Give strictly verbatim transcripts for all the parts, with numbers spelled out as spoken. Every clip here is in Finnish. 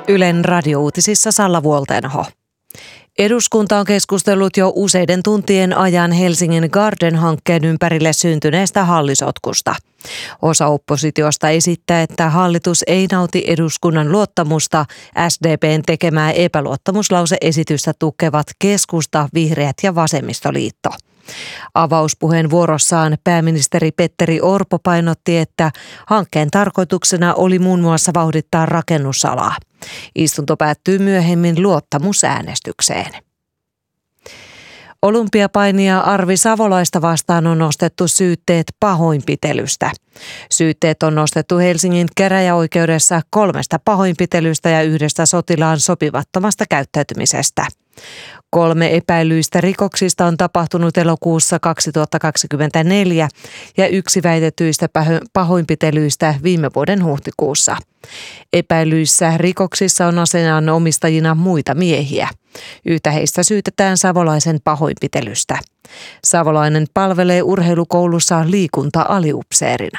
Ylen radiouutisissa Salla Vuolteenaho. Eduskunta on keskustellut jo useiden tuntien ajan Helsingin Garden-hankkeen ympärille syntyneestä hallisotkusta. Osa oppositiosta esittää, että hallitus ei nauti eduskunnan luottamusta. S D P:n tekemää epäluottamuslause-esitystä tukevat Keskusta, Vihreät ja Vasemmistoliitto. Avauspuheenvuorossaan pääministeri Petteri Orpo painotti, että hankkeen tarkoituksena oli muun muassa vauhdittaa rakennusalaa. Istunto päättyy myöhemmin luottamusäänestykseen. Olympiapainia Arvi Savolaista vastaan on nostettu syytteet pahoinpitelystä. Syytteet on nostettu Helsingin käräjäoikeudessa kolmesta pahoinpitelystä ja yhdestä sotilaan sopivattomasta käyttäytymisestä. Kolme epäilyistä rikoksista on tapahtunut elokuussa kaksituhattakaksikymmentäneljä ja yksi väitetyistä pahoinpitelyistä viime vuoden huhtikuussa. Epäilyissä rikoksissa on aseen omistajina muita miehiä. Yhtä heistä syytetään Savolaisen pahoinpitelystä. Savolainen palvelee urheilukoulussa liikunta-aliupseerina.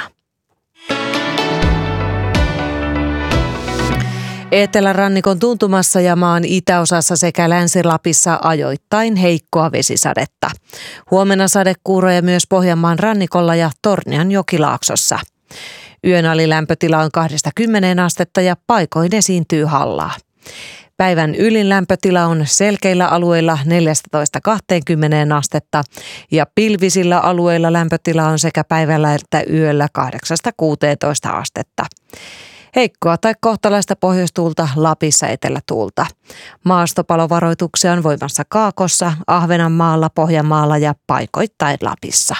Etelärannikon tuntumassa ja maan itäosassa sekä Länsi-Lapissa ajoittain heikkoa vesisadetta. Huomenna sadekuuroja myös Pohjanmaan rannikolla ja Tornion jokilaaksossa. Yön alilämpötila on kahdesta kymmeneen astetta ja paikoin esiintyy hallaa. Päivän ylin lämpötila on selkeillä alueilla neljätoista kaksikymmentä astetta ja pilvisillä alueilla lämpötila on sekä päivällä että yöllä kahdeksasta kuuteentoista astetta. Heikkoa tai kohtalaista pohjoistuulta, Lapissa etelätuulta. Maastopalovaroituksia on voimassa Kaakossa, Ahvenanmaalla, Pohjanmaalla ja paikoittain Lapissa.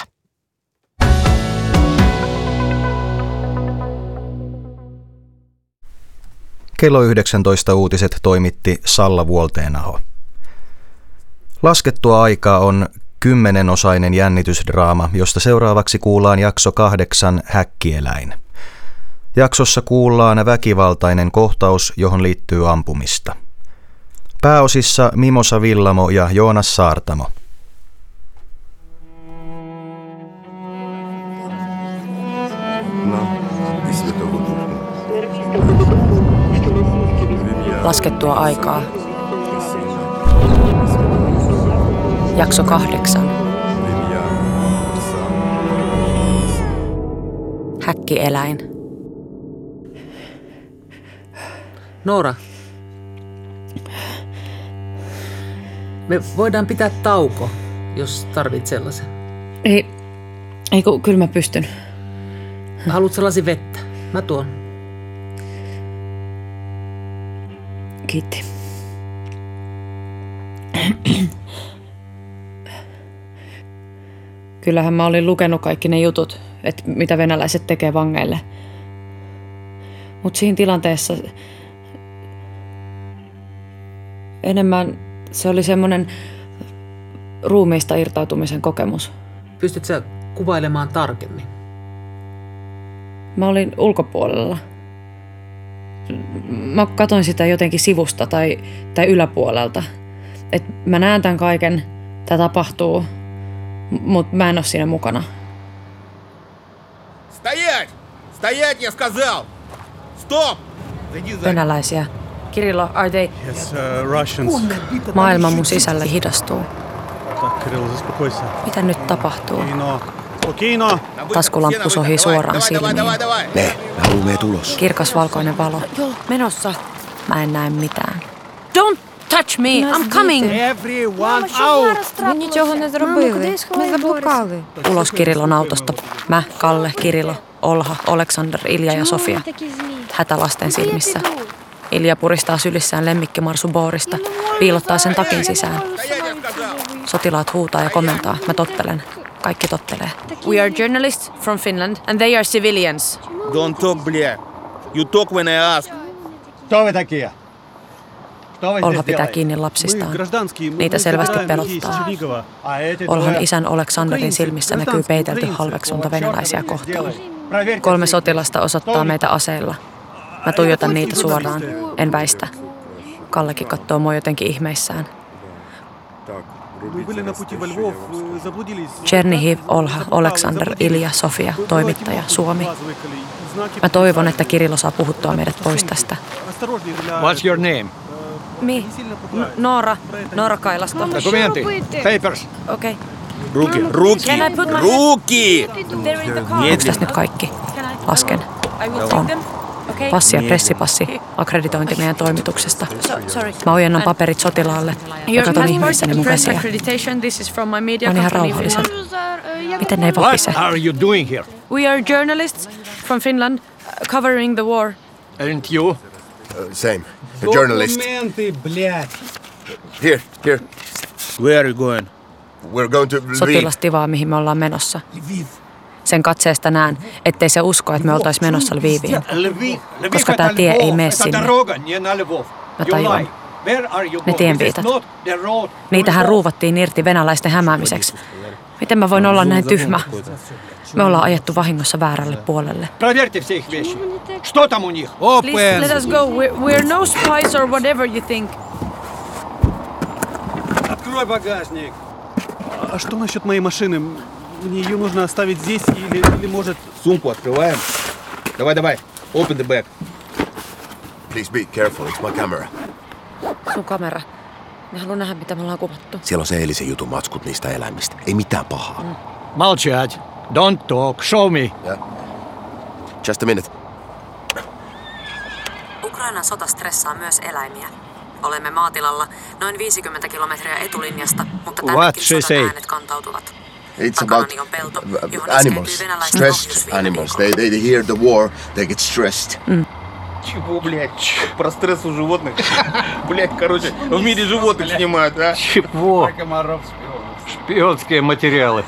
Kello yhdeksäntoista uutiset toimitti Salla Vuolteenaho. Laskettua aikaa on kymmenenosainen jännitysdraama, josta seuraavaksi kuullaan jakso kahdeksan Häkkieläin. Jaksossa kuullaan väkivaltainen kohtaus, johon liittyy ampumista. Pääosissa Mimosa Villamo ja Joonas Saartamo. Laskettua aikaa. Jakso kahdeksan. Häkkieläin. Noora, me voidaan pitää tauko, jos tarvit sellaisen. Ei, ei kun, kyllä mä pystyn. Haluatko sellaisen vettä? Mä tuon. Kiitti. Kyllähän mä olin lukenut kaikki ne jutut, että mitä venäläiset tekee vangeille. Mutta siinä tilanteessa enemmän se oli semmoinen ruumiista irtautumisen kokemus. Pystytkö sä kuvailemaan tarkemmin? Mä olin ulkopuolella. Mä katoin sitä jotenkin sivusta tai, tai yläpuolelta. Et mä näen tämän kaiken, tää tapahtuu, mutta mä en ole siinä mukana. Стоять! Стоять, я сказал! Stop! Venäläisiä. Kirillo, are they... Yes, uh, Russians. Maailma mun sisällä hidastuu. Так, Кирилл, заспокойся. Mitä nyt tapahtuu? Spokojno. Spokojno. Taskulamppu sohii suoraan silmiin. Me, me haluamme tulos. Kirkas valkoinen valo. Menossa. Mä en näe mitään. Don't touch me! I'm coming! Everyone out! Ви нічого не зробили. Ми заблукали. Ulos Kirillon autosta. Mä, Kalle, Kirillo, Olha, Oleksander, Ilja ja Sofia. Hätä lasten silmissä. Ilja puristaa sylissään lemmikkimarsu boorista, piilottaa sen takin sisään. Sotilaat huutaa ja komentaa. Mä tottelen. Kaikki tottelee. We are journalists from Finland and they are civilians. Don't talk, бля. You talk when I ask. Кто вы такие? Olha pitää kiinni lapsistaan. Niitä selvästi pelottaa. Olhan isän Oleksanderin silmissä näkyy peitelty halveksunta venäläisiä kohtaan. Kolme sotilasta osoittaa meitä aseilla. Mä tuijotan niitä suoraan, en väistä. Kallekin katsoo mua jotenkin ihmeissään. Chernihiv, Olha, Oleksander, Ilja, Sofia, toimittaja, Suomi. Mä toivon, että Kirillo saa puhuttua meidät pois tästä. осторожнее для... What's your name? Mi? N- Noora. Noora Kailasto. Документы. Papers. Okei. Руки, руки, Can I put my- руки! They're in the car. Onks tässä nyt kaikki? Lasken. On. Okay. Passi ja pressipassi. Akkreditointi meidän toimituksesta. Mä ojennan paperit sotilaalle ja katon ihmeessäni mun käsiä. Mä oon ihan rauhallisen. Miten ne ei What vapise? are you doing here? We are journalists from Finland covering the war. And you? Uh, same. A journalist. Документы, блядь. Here, here. Where are you going? We're going to Lviv. Sotilastivaa, mihin me ollaan menossa. Sen katseesta näen, ettei se usko, että me oltais menossa Lviviin. Lviv. Koska tää tie ei mene sinne. Mä tajuan. Ne tienviitat. Niitähän ruuvattiin irti venäläisten hämäämiseksi. Miten mä voin olla näin tyhmä? Me ollaan ajettu vahingossa väärälle puolelle. Проверьте все их вещи. Что там у них? Please let us go. We're, we're no spies or whatever you think. Открой багажник. А что насчет моей машины? Мне ее нужно оставить здесь или, или может... Сумку открываем. Давай, давай. Open the bag. Please be careful, it's my camera. Sun kamera. Ne haluaa nähdä, mitä me ollaan kuvattu. Siellä on se eilisen jutun matskut niistä eläimistä. Ei mitään pahaa. Mm. Молчать. Don't talk. Show me. Yeah. Just a minute. Ukrainan sota stressaa myös eläimiä. Olemme maatilalla noin viisikymmentä kilometriä etulinjasta, mutta What tännekin she sodan say? äänet kantautuvat. It's about Takanani on pelto, johon animals. iskeytyy venäläisten Stressed ohjus viime animals. viikolla. They, they, they hear the war, they get stressed. Чего, блядь? Про стресс у животных. Блядь, короче, в мире животных снимают, а? Чего? Шпионские материалы.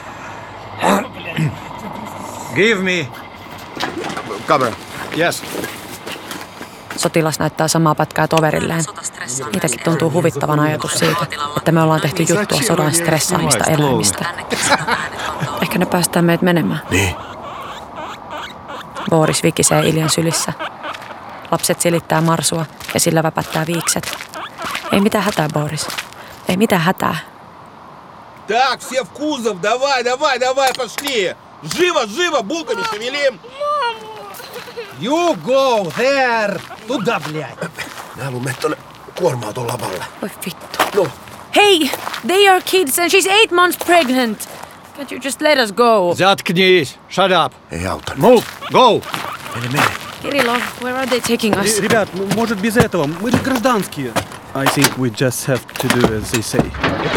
Give me. Camera. Yes. Sotilas näyttää samaa pätkää toverilleen. Mitäkin tuntuu huvittavan ajatus siitä, että me ollaan tehty juttua sodan stressaamista eläimistä. Ehkä ne päästää meidät menemään. Niin. Boris vikisee Iljan sylissä. Lapset silittää marsua ja sillä väpättää viikset. Ei mitään hätää, Boris. Ei mitään hätää. Так, все в кузов, давай, давай, давай, пошли! Живо, живо, булками шевелим! You go there! Туда, блядь! Mä haluan mennä tonne kuorma-auton lavalle. Oi vittu. No. Hey, they are kids and she's eight months pregnant. Can't you just let us go? Заткнись. Shut up. Ei auta. Move. Go. Mene, mene. Kirilo, where are they taking us? Ребят, может без этого? Мы же гражданские. I think we just have to do as they say.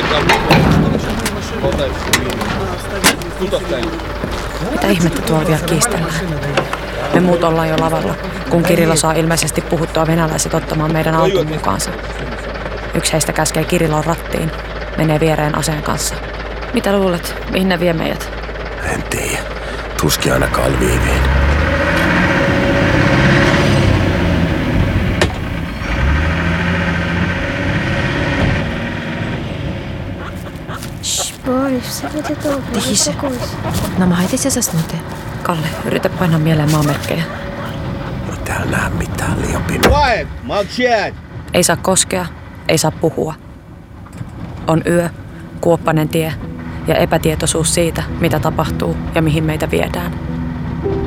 Mitä ihmettä tuolla vielä kiistellään? Me muut ollaan jo lavalla, kun Kirilo saa ilmeisesti puhuttua venäläiset ottamaan meidän auton mukaansa. Yksi heistä käskee Kirilon rattiin, menee viereen aseen kanssa. Mitä luulet, mihin ne vie meidät? En tiedä. Tuskin ainakaan Lviviin. Тихise. Nämä haitisi заснути. Kalle, yritä painaa mieleen maamerkkejä. Ei täällä näe mitään liian pimeä. Quiet, молчать! Ei saa koskea, ei saa puhua. On yö, kuoppainen tie ja epätietoisuus siitä, mitä tapahtuu ja mihin meitä viedään.